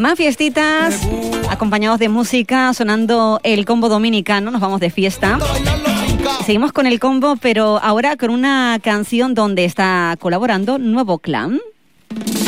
Más fiestitas, acompañados de música, sonando el combo dominicano. Nos vamos de fiesta. Seguimos con el combo, pero ahora con una canción donde está colaborando Nuevo Clan.